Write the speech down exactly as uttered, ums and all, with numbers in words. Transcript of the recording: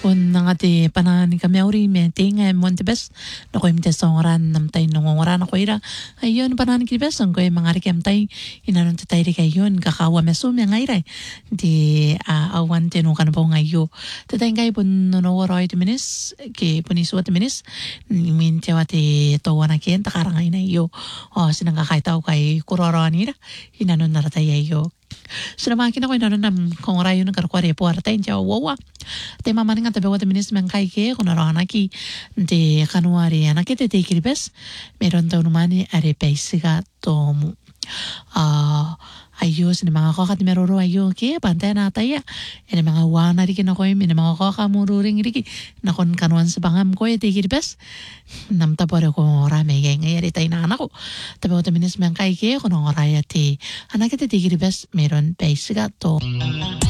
pun nga ti panani kami uri me tinga monte bes no ko imte songoran namtay nongoran ako ira ayun panani ki bes ang ko mga rikem tay inanon ti tay kayon kakawa meso me ngaira di awan ti no kan po ngayo tatay kay pun no waro iti minis ki puniswa ti minis min ti wati tawana ken takarangay na iyo o sinang kakaitaw kay kuroro nira inanon naratay ayo sinamakin ako inanon nam kung rayo ng karkwari po aratay siya wawa te mama nga tabi wata minis man kay ke kuno ra naki de kanuari anaki te te kiribes meron daw naman are paisiga to ah ayos ni mga kakat meroro ayo ke pantay na taya ene mga wana ri kino ko imi mga kakamururing ri nakon kanuan sa bangam ko te kiribes nam tapore ko ra me ge ngay tay na anako tabi wata minis man kay ke kuno ra ya te anaki te te kiribes meron paisiga to